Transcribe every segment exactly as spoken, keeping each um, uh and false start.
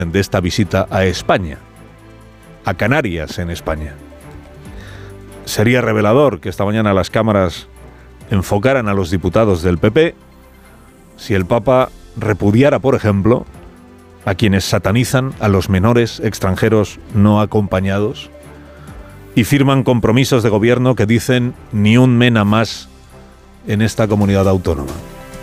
de esta visita a España, a Canarias en España. Sería revelador que esta mañana las cámaras enfocaran a los diputados del P P si el Papa repudiara, por ejemplo, a quienes satanizan a los menores extranjeros no acompañados y firman compromisos de gobierno que dicen ni un mena más en esta comunidad autónoma.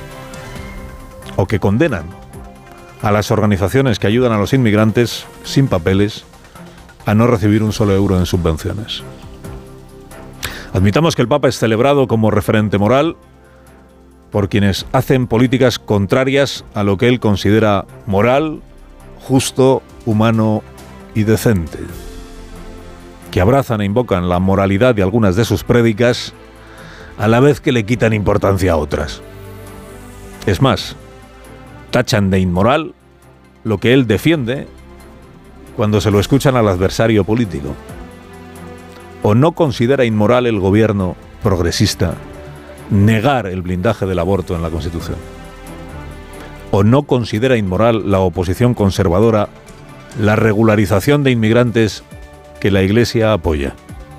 O que condenan a las organizaciones que ayudan a los inmigrantes sin papeles a no recibir un solo euro en subvenciones. Admitamos que el Papa es celebrado como referente moral por quienes hacen políticas contrarias a lo que él considera moral, justo, humano y decente, que abrazan e invocan la moralidad de algunas de sus prédicas a la vez que le quitan importancia a otras. Es más, tachan de inmoral lo que él defiende cuando se lo escuchan al adversario político. ¿O no considera inmoral el gobierno progresista negar el blindaje del aborto en la Constitución? ¿O no considera inmoral la oposición conservadora la regularización de inmigrantes que la Iglesia apoya?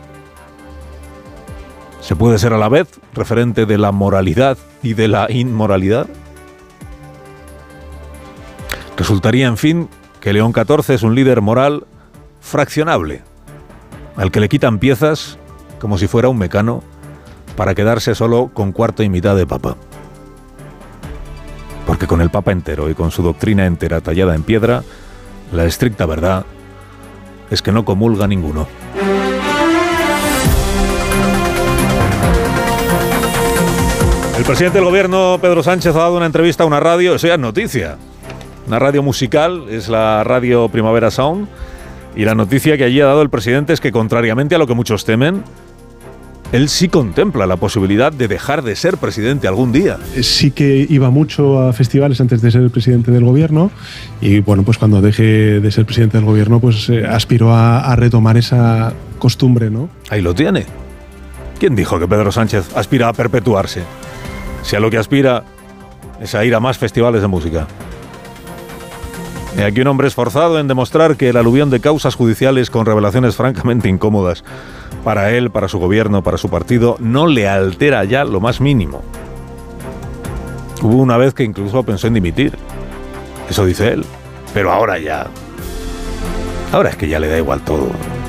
¿Se puede ser a la vez referente de la moralidad y de la inmoralidad? Resultaría, en fin, que León catorce es un líder moral fraccionable, al que le quitan piezas como si fuera un mecano para quedarse solo con cuarto y mitad de papa. Porque con el Papa entero y con su doctrina entera tallada en piedra, la estricta verdad es que no comulga ninguno. El presidente del gobierno, Pedro Sánchez, ha dado una entrevista a una radio, eso ya es noticia, una radio musical, es la radio Primavera Sound, y la noticia que allí ha dado el presidente es que, contrariamente a lo que muchos temen, él sí contempla la posibilidad de dejar de ser presidente algún día. Sí que iba mucho a festivales antes de ser el presidente del gobierno y, bueno, pues cuando deje de ser presidente del gobierno, pues eh, aspiró a, a retomar esa costumbre, ¿no? Ahí lo tiene. ¿Quién dijo que Pedro Sánchez aspira a perpetuarse? Si a lo que aspira es a ir a más festivales de música. Y aquí un hombre esforzado en demostrar que el aluvión de causas judiciales con revelaciones francamente incómodas para él, para su gobierno, para su partido, no le altera ya lo más mínimo. Hubo una vez que incluso pensó en dimitir. Eso dice él. Pero ahora ya... Ahora es que ya le da igual todo.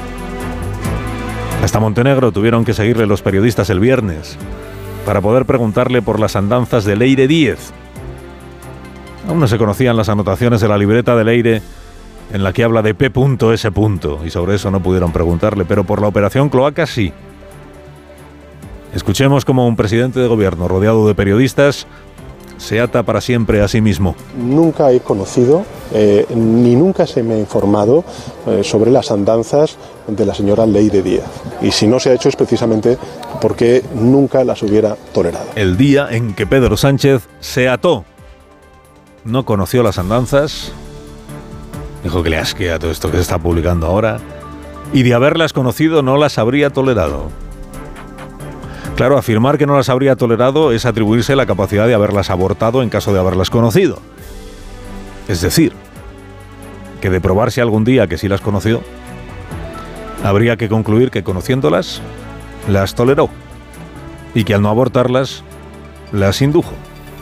Hasta Montenegro tuvieron que seguirle los periodistas el viernes para poder preguntarle por las andanzas de Leire Díez. Aún no se conocían las anotaciones de la libreta de Leire en la que habla de P S. Y sobre eso no pudieron preguntarle, pero por la operación Cloaca sí. Escuchemos cómo un presidente de gobierno rodeado de periodistas se ata para siempre a sí mismo. Nunca he conocido, eh, ni nunca se me ha informado eh, sobre las andanzas de la señora Leire Díez. Y si no se ha hecho es precisamente porque nunca las hubiera tolerado. El día en que Pedro Sánchez se ató. No conoció las andanzas, dijo que le asquea todo esto que se está publicando ahora, y de haberlas conocido no las habría tolerado. Claro, afirmar que no las habría tolerado es atribuirse la capacidad de haberlas abortado en caso de haberlas conocido. Es decir, que de probarse algún día que sí las conoció, habría que concluir que conociéndolas, las toleró, y que al no abortarlas, las indujo.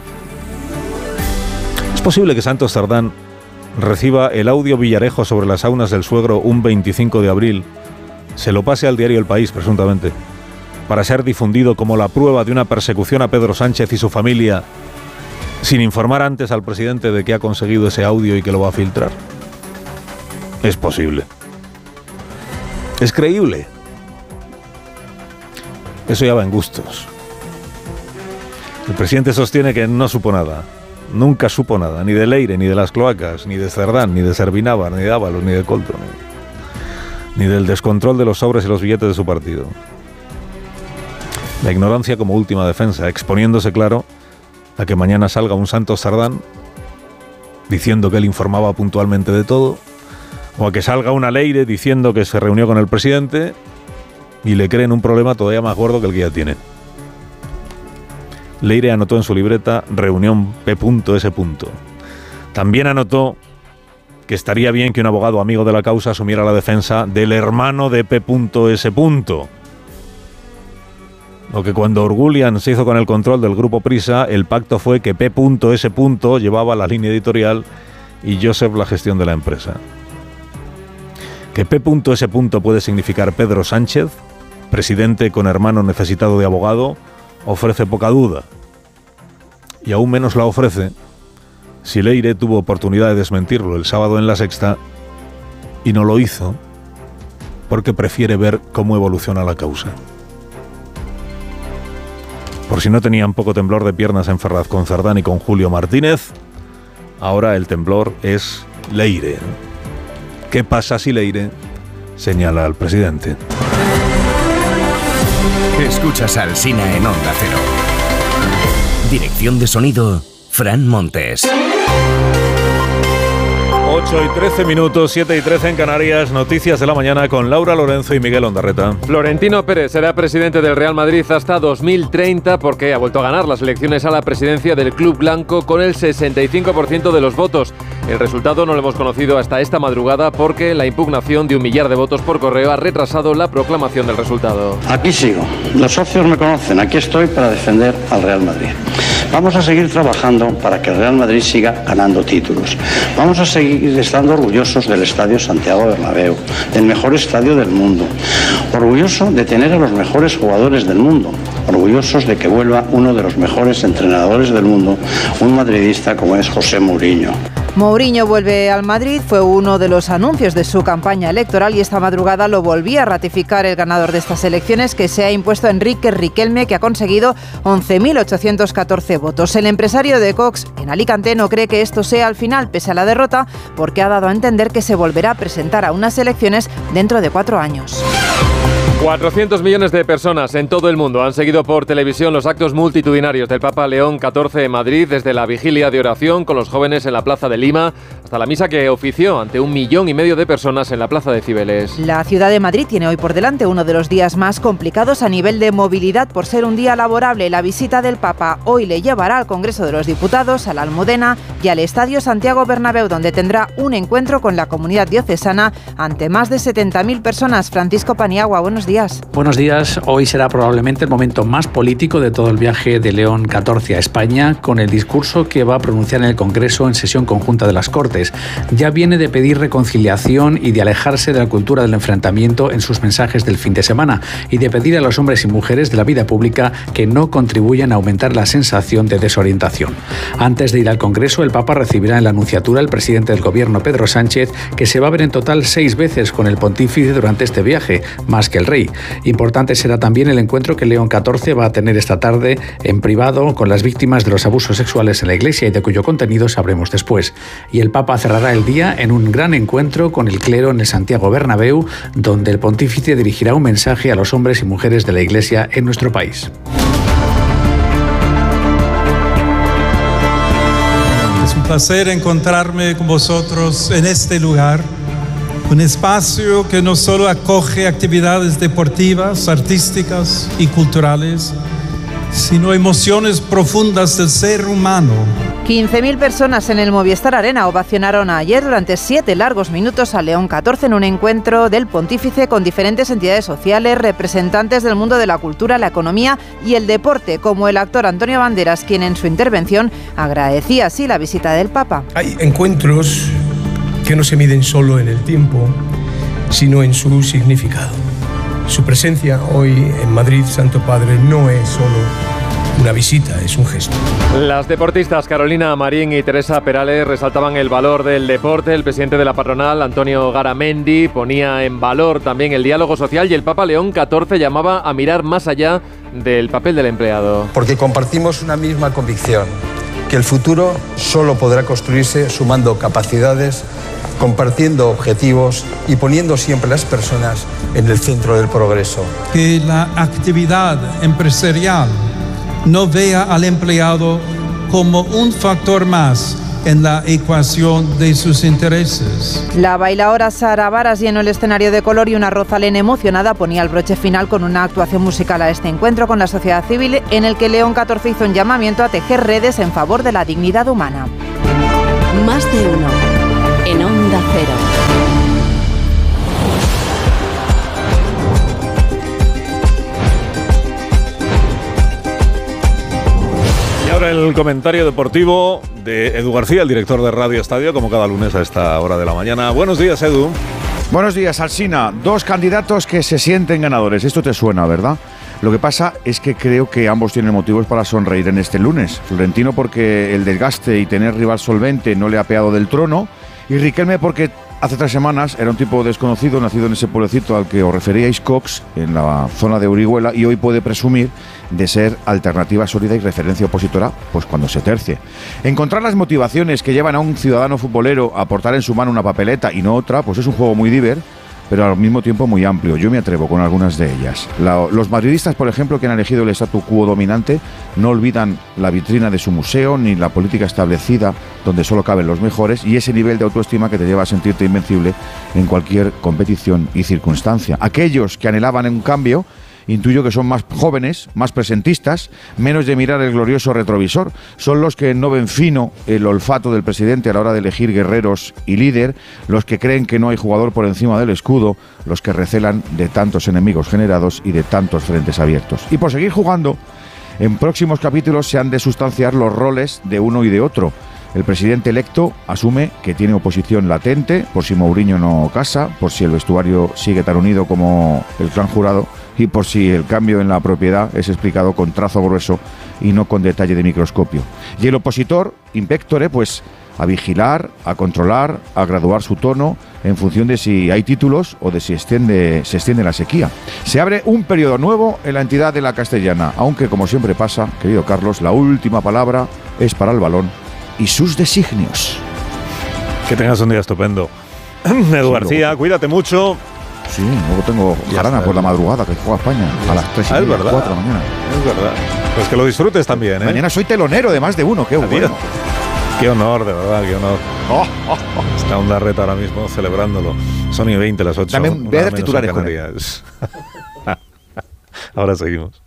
Es posible que Santos Cerdán reciba el audio Villarejo sobre las aunas del suegro un veinticinco de abril, se lo pase al diario El País, presuntamente, para ser difundido como la prueba de una persecución a Pedro Sánchez y su familia, sin informar antes al presidente de que ha conseguido ese audio y que lo va a filtrar. Es posible. Es creíble. Eso ya va en gustos. El presidente sostiene que no supo nada. Nunca supo nada, ni de Leire, ni de las cloacas, ni de Cerdán, ni de Servinávar, ni de Ábalos, ni de Colto, ni, ni del descontrol de los sobres y los billetes de su partido. La ignorancia como última defensa, exponiéndose, claro, a que mañana salga un Santos Cerdán diciendo que él informaba puntualmente de todo, o a que salga una Leire diciendo que se reunió con el presidente y le creen un problema todavía más gordo que el que ya tiene. Leire anotó en su libreta reunión P S. También anotó que estaría bien que un abogado amigo de la causa asumiera la defensa del hermano de P S. Lo que cuando Urgulian se hizo con el control del grupo Prisa, el pacto fue que P S. llevaba la línea editorial y Joseph la gestión de la empresa. Que P S. puede significar Pedro Sánchez, presidente con hermano necesitado de abogado, ofrece poca duda. Y aún menos la ofrece si Leire tuvo oportunidad de desmentirlo el sábado en La Sexta y no lo hizo porque prefiere ver cómo evoluciona la causa. Por si no tenían poco temblor de piernas en Ferraz con Cerdán y con Julio Martínez, ahora el temblor es Leire. ¿Qué pasa si Leire señala al presidente? Escuchas al Alsina en Onda Cero. Dirección de sonido, Fran Montes. ocho y trece minutos, siete y trece en Canarias. Noticias de la mañana con Laura Lorenzo y Miguel Ondarreta. Florentino Pérez será presidente del Real Madrid hasta dos mil treinta porque ha vuelto a ganar las elecciones a la presidencia del club blanco con el sesenta y cinco por ciento de los votos. El resultado no lo hemos conocido hasta esta madrugada porque la impugnación de un millar de votos por correo ha retrasado la proclamación del resultado. Aquí sigo. Los socios me conocen. Aquí estoy para defender al Real Madrid. Vamos a seguir trabajando para que el Real Madrid siga ganando títulos. Vamos a seguir estando orgullosos del Estadio Santiago Bernabéu, del mejor estadio del mundo. Orgulloso de tener a los mejores jugadores del mundo. Orgullosos de que vuelva uno de los mejores entrenadores del mundo, un madridista como es José Mourinho. Mourinho vuelve al Madrid, fue uno de los anuncios de su campaña electoral y esta madrugada lo volvía a ratificar el ganador de estas elecciones, que se ha impuesto Enrique Riquelme, que ha conseguido once mil ochocientos catorce votos. El empresario de Cox en Alicante no cree que esto sea al final, pese a la derrota, porque ha dado a entender que se volverá a presentar a unas elecciones dentro de cuatro años. cuatrocientos millones de personas en todo el mundo han seguido por televisión los actos multitudinarios del Papa León catorce en Madrid, desde la vigilia de oración con los jóvenes en la Plaza de Lima hasta la misa que ofició ante un millón y medio de personas en la Plaza de Cibeles. La ciudad de Madrid tiene hoy por delante uno de los días más complicados a nivel de movilidad por ser un día laborable. La visita del Papa hoy le llevará al Congreso de los Diputados, a la Almudena y al Estadio Santiago Bernabéu, donde tendrá un encuentro con la comunidad diocesana ante más de setenta mil personas. Francisco Paniagua, buenos días. Buenos días. Hoy será probablemente el momento más político de todo el viaje de León catorce a España, con el discurso que va a pronunciar en el Congreso en sesión conjunta de las Cortes. Ya viene de pedir reconciliación y de alejarse de la cultura del enfrentamiento en sus mensajes del fin de semana y de pedir a los hombres y mujeres de la vida pública que no contribuyan a aumentar la sensación de desorientación. Antes de ir al Congreso, el Papa recibirá en la Nunciatura al presidente del Gobierno, Pedro Sánchez, que se va a ver en total seis veces con el pontífice durante este viaje, más que el rey. Importante será también el encuentro que León catorce va a tener esta tarde en privado con las víctimas de los abusos sexuales en la Iglesia y de cuyo contenido sabremos después. Y el Papa cerrará el día en un gran encuentro con el clero en el Santiago Bernabéu, donde el pontífice dirigirá un mensaje a los hombres y mujeres de la Iglesia en nuestro país. Es un placer encontrarme con vosotros en este lugar. Un espacio que no solo acoge actividades deportivas, artísticas y culturales, sino emociones profundas del ser humano. quince mil personas en el Movistar Arena ovacionaron ayer durante siete largos minutos a León catorce en un encuentro del pontífice con diferentes entidades sociales, representantes del mundo de la cultura, la economía y el deporte, como el actor Antonio Banderas, quien en su intervención agradecía así la visita del Papa. Hay encuentros que no se miden solo en el tiempo, sino en su significado. Su presencia hoy en Madrid, Santo Padre, no es solo una visita, es un gesto. Las deportistas Carolina Marín y Teresa Perales resaltaban el valor del deporte. El presidente de la patronal, Antonio Garamendi, ponía en valor también el diálogo social y el Papa León catorce llamaba a mirar más allá del papel del empleado. Porque compartimos una misma convicción, que el futuro solo podrá construirse sumando capacidades, compartiendo objetivos y poniendo siempre a las personas en el centro del progreso. Que la actividad empresarial no vea al empleado como un factor más en la ecuación de sus intereses. La bailaora Sara Varas llenó el escenario de color y una Rosalén emocionada ponía el broche final con una actuación musical a este encuentro con la sociedad civil, en el que León catorce hizo un llamamiento a tejer redes en favor de la dignidad humana. Más de uno. en Onda Cero. Y ahora el comentario deportivo de Edu García, el director de Radio Estadio, como cada lunes a esta hora de la mañana. Buenos días, Edu. Buenos días, Alsina. Dos candidatos que se sienten ganadores. Esto te suena, ¿verdad? Lo que pasa es que creo que ambos tienen motivos para sonreír en este lunes. Florentino porque el desgaste y tener rival solvente no le ha apeado del trono, y Riquelme porque hace tres semanas era un tipo desconocido, nacido en ese pueblecito al que os referíais, Cox, en la zona de Orihuela, y hoy puede presumir de ser alternativa sólida y referencia opositora, pues cuando se tercie. Encontrar las motivaciones que llevan a un ciudadano futbolero a portar en su mano una papeleta y no otra, pues es un juego muy diver, pero al mismo tiempo muy amplio. Yo me atrevo con algunas de ellas. La, los madridistas, por ejemplo, que han elegido el statu quo dominante, no olvidan la vitrina de su museo ni la política establecida donde solo caben los mejores, y ese nivel de autoestima que te lleva a sentirte invencible en cualquier competición y circunstancia. Aquellos que anhelaban un cambio, intuyo que son más jóvenes, más presentistas, menos de mirar el glorioso retrovisor. Son los que no ven fino el olfato del presidente a la hora de elegir guerreros y líder, los que creen que no hay jugador por encima del escudo, los que recelan de tantos enemigos generados y de tantos frentes abiertos. Y por seguir jugando, en próximos capítulos se han de sustanciar los roles de uno y de otro. El presidente electo asume que tiene oposición latente, por si Mourinho no casa, por si el vestuario sigue tan unido como el clan jurado, y por si el cambio en la propiedad es explicado con trazo grueso y no con detalle de microscopio. Y el opositor, inspectore, pues a vigilar, a controlar, a graduar su tono en función de si hay títulos o de si extiende, se extiende la sequía. Se abre un periodo nuevo en la entidad de la Castellana, aunque como siempre pasa, querido Carlos, la última palabra es para el balón y sus designios. Que tengas un día estupendo. Edu García, cuídate mucho. Sí, luego tengo jarana por la madrugada que juega España a las tres y ah, media, es verdad, cuatro de la mañana. Es verdad. Pues que lo disfrutes también, ¿eh? Mañana soy telonero de más de uno, qué Adiós. bueno. Qué honor, de verdad, qué honor. Oh, oh, oh. Está Onda Reta ahora mismo celebrándolo. Son y veinte las ocho. Dame un, voy a dar titulares con él. Ahora seguimos.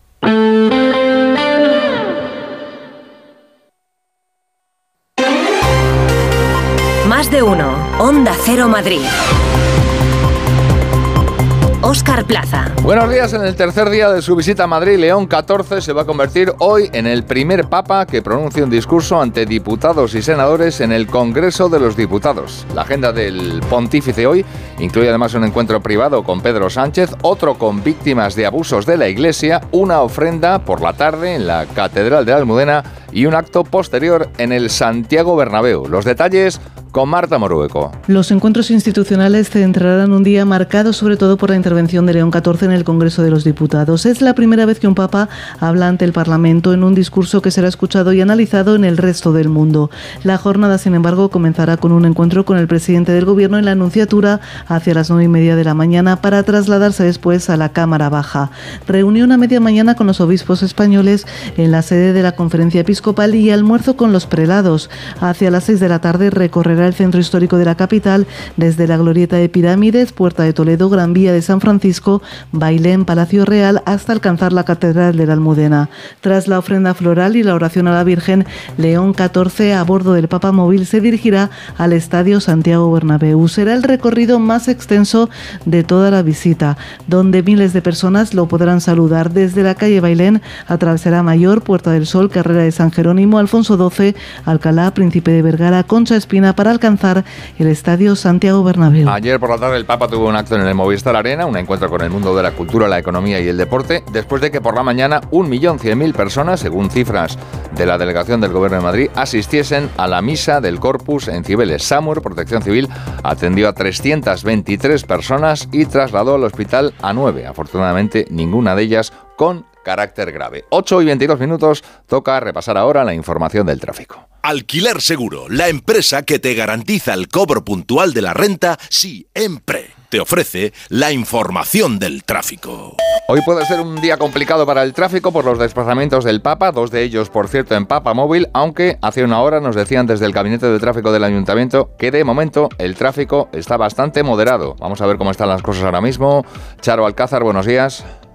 Más de uno. Onda Cero Madrid. Óscar Plaza. Buenos días. En el tercer día de su visita a Madrid, León catorce se va a convertir hoy en el primer papa que pronuncie un discurso ante diputados y senadores en el Congreso de los Diputados. La agenda del pontífice hoy incluye además un encuentro privado con Pedro Sánchez, otro con víctimas de abusos de la Iglesia, una ofrenda por la tarde en la Catedral de la Almudena y un acto posterior en el Santiago Bernabéu. Los detalles con Marta Morueco. Los encuentros institucionales centrarán un día marcado sobre todo por la intervención de León catorce en el Congreso de los Diputados. Es la primera vez que un papa habla ante el Parlamento en un discurso que será escuchado y analizado en el resto del mundo. La jornada, sin embargo, comenzará con un encuentro con el presidente del Gobierno en la Anunciatura hacia las nueve y media de la mañana para trasladarse después a la Cámara Baja. Reunión a media mañana con los obispos españoles en la sede de la Conferencia Episcopal y almuerzo con los prelados. Hacia las seis de la tarde recorrerá el centro histórico de la capital, desde la Glorieta de Pirámides, Puerta de Toledo, Gran Vía de San Francisco, Bailén, Palacio Real, hasta alcanzar la Catedral de la Almudena. Tras la ofrenda floral y la oración a la Virgen, León catorce, a bordo del Papa Móvil, se dirigirá al Estadio Santiago Bernabéu. Será el recorrido más extenso de toda la visita, donde miles de personas lo podrán saludar. Desde la calle Bailén atravesará Mayor, Puerta del Sol, Carrera de San Jerónimo, Alfonso doce, Alcalá, Príncipe de Vergara, Concha Espina, para alcanzar el Estadio Santiago Bernabéu. Ayer por la tarde el Papa tuvo un acto en el Movistar Arena, un encuentro con el mundo de la cultura, la economía y el deporte, después de que por la mañana un millón cien mil personas, según cifras de la delegación del Gobierno de Madrid, asistiesen a la misa del Corpus en Cibeles. SAMUR, Protección Civil, atendió a trescientas veintitrés personas y trasladó al hospital a nueve. Afortunadamente, ninguna de ellas con carácter grave. ocho y veintidós minutos, toca repasar ahora la información del tráfico. Alquiler Seguro, la empresa que te garantiza el cobro puntual de la renta siempre. Te ofrece la información del tráfico. Hoy puede ser un día complicado para el tráfico por los desplazamientos del Papa, dos de ellos, por cierto, en Papa Móvil, aunque hace una hora nos decían desde el Gabinete de Tráfico del Ayuntamiento que de momento el tráfico está bastante moderado. Vamos a ver cómo están las cosas ahora mismo. Charo Alcázar, buenos días.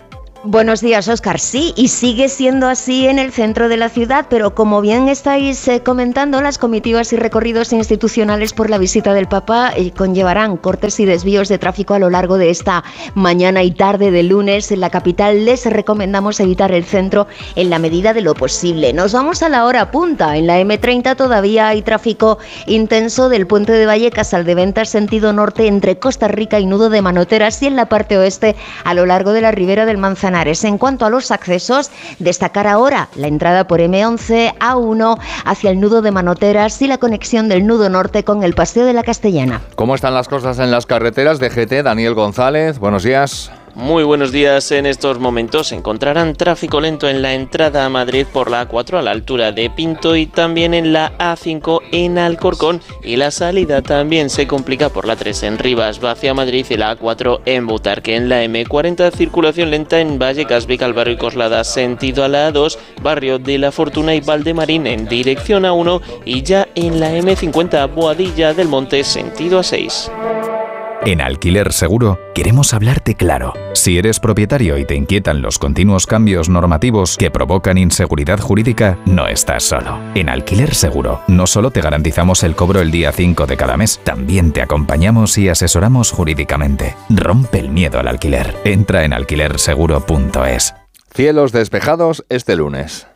Buenos días, Óscar. Sí, y sigue siendo así en el centro de la ciudad, pero como bien estáis eh, comentando, las comitivas y recorridos institucionales por la visita del Papa eh, conllevarán cortes y desvíos de tráfico a lo largo de esta mañana y tarde de lunes. En la capital les recomendamos evitar el centro en la medida de lo posible. Nos vamos a la hora punta. En la eme treinta todavía hay tráfico intenso del puente de Vallecas al de Ventas sentido norte entre Costa Rica y Nudo de Manoteras, y en la parte oeste a lo largo de la ribera del Manzanares. En cuanto a los accesos, destacar ahora la entrada por eme once, A uno hacia el Nudo de Manoteras y la conexión del Nudo Norte con el Paseo de la Castellana. ¿Cómo están las cosas en las carreteras? D G T, Daniel González, buenos días. Muy buenos días. En estos momentos encontrarán tráfico lento en la entrada a Madrid por la A cuatro a la altura de Pinto y también en la A cinco en Alcorcón, y la salida también se complica por la tres en Rivas hacia Madrid y la A cuatro en Butarque. En la eme cuarenta circulación lenta en Vallecas, Vicálvaro y Coslada sentido a la A dos, Barrio de la Fortuna y Valdemarín en dirección A uno, y ya en la eme cincuenta Boadilla del Monte sentido A seis. En Alquiler Seguro queremos hablarte claro. Si eres propietario y te inquietan los continuos cambios normativos que provocan inseguridad jurídica, no estás solo. En Alquiler Seguro no solo te garantizamos el cobro el día cinco de cada mes, también te acompañamos y asesoramos jurídicamente. Rompe el miedo al alquiler. Entra en alquiler seguro punto es. Cielos despejados este lunes.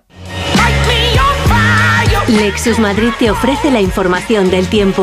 Lexus Madrid te ofrece la información del tiempo.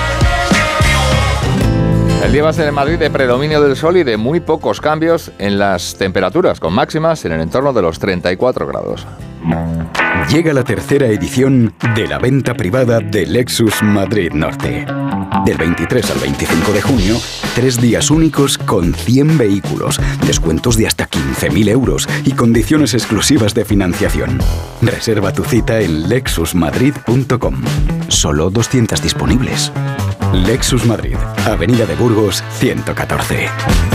El día va a ser en Madrid de predominio del sol y de muy pocos cambios en las temperaturas, con máximas en el entorno de los treinta y cuatro grados. Llega la tercera edición de la venta privada de Lexus Madrid Norte. Del veintitrés al veinticinco de junio, tres días únicos con cien vehículos, descuentos de hasta quince mil euros y condiciones exclusivas de financiación. Reserva tu cita en lexus madrid punto com. Solo doscientas disponibles. Lexus Madrid, Avenida de Burgos, ciento catorce.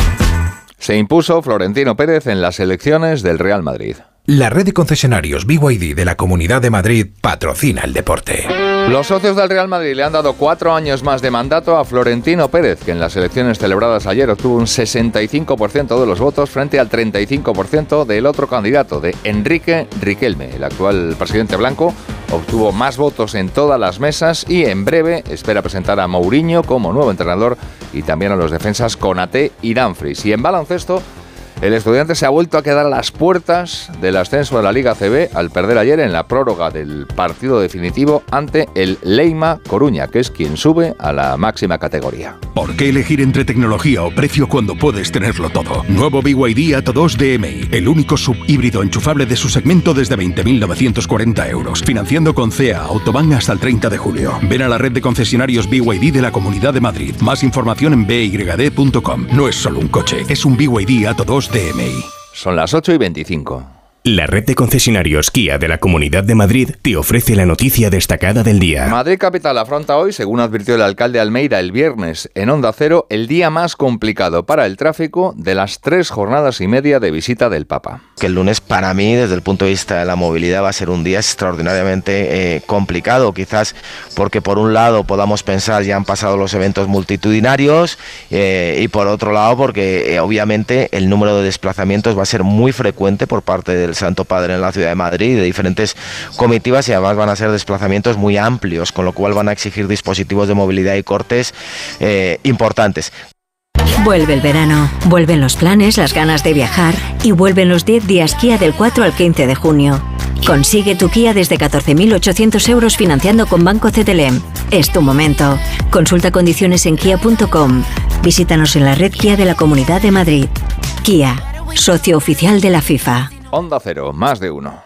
Se impuso Florentino Pérez en las elecciones del Real Madrid. La red de concesionarios B Y D de la Comunidad de Madrid patrocina el deporte. Los socios del Real Madrid le han dado cuatro años más de mandato a Florentino Pérez, que en las elecciones celebradas ayer obtuvo un sesenta y cinco por ciento de los votos frente al treinta y cinco por ciento del otro candidato, de Enrique Riquelme. El actual presidente blanco obtuvo más votos en todas las mesas y en breve espera presentar a Mourinho como nuevo entrenador y también a los defensas Konaté y Dumfries. Y en baloncesto, el Estudiantes se ha vuelto a quedar a las puertas del ascenso de la Liga C B al perder ayer en la prórroga del partido definitivo ante el Leima Coruña, que es quien sube a la máxima categoría. ¿Por qué elegir entre tecnología o precio cuando puedes tenerlo todo? Nuevo B Y D Atto dos D M I, el único subhíbrido enchufable de su segmento desde veinte mil novecientos cuarenta euros, financiando con C E A Autobahn hasta el treinta de julio. Ven a la red de concesionarios B Y D de la Comunidad de Madrid. Más información en b y d punto com. No es solo un coche, es un B Y D Atto dos D M I. Son las ocho y veinticinco. La red de concesionarios Kia de la Comunidad de Madrid te ofrece la noticia destacada del día. Madrid Capital afronta hoy, según advirtió el alcalde Almeida el viernes en Onda Cero, el día más complicado para el tráfico de las tres jornadas y media de visita del Papa. Que el lunes para mí, desde el punto de vista de la movilidad, va a ser un día extraordinariamente eh, complicado, quizás porque por un lado podamos pensar ya han pasado los eventos multitudinarios eh, y por otro lado porque eh, obviamente el número de desplazamientos va a ser muy frecuente por parte del Santo Padre en la ciudad de Madrid, de diferentes comitivas, y además van a ser desplazamientos muy amplios, con lo cual van a exigir dispositivos de movilidad y cortes eh, importantes. Vuelve el verano, vuelven los planes, las ganas de viajar y vuelven los diez días Kia del cuatro al quince de junio. Consigue tu Kia desde catorce mil ochocientos euros financiando con Banco C T L M. Es tu momento. Consulta condiciones en kia punto com. Visítanos en la red Kia de la Comunidad de Madrid. Kia, socio oficial de la FIFA. Onda Cero, más de uno.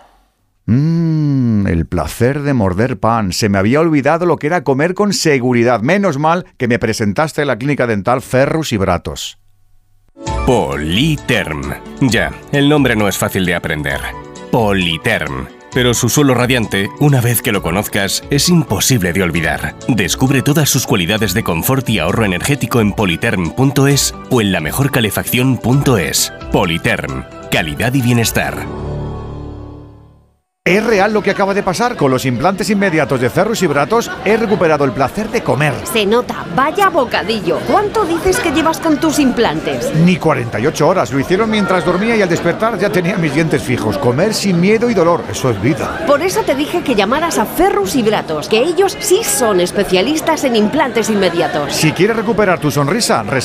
Mmm, el placer de morder pan. Se me había olvidado lo que era comer con seguridad. Menos mal que me presentaste en la clínica dental Ferrus y Bratos. Politerm. Ya, el nombre no es fácil de aprender. Politerm. Pero su suelo radiante, una vez que lo conozcas, es imposible de olvidar. Descubre todas sus cualidades de confort y ahorro energético en politerm punto es o en la mejor calefacción punto es. Politerm. Calidad y bienestar. Es real lo que acaba de pasar. Con los implantes inmediatos de Ferrus y Bratos he recuperado el placer de comer. Se nota, vaya bocadillo. ¿Cuánto dices que llevas con tus implantes? Ni cuarenta y ocho horas. Lo hicieron mientras dormía y al despertar ya tenía mis dientes fijos. Comer sin miedo y dolor, eso es vida. Por eso te dije que llamaras a Ferrus y Bratos, que ellos sí son especialistas en implantes inmediatos. Si quieres recuperar tu sonrisa,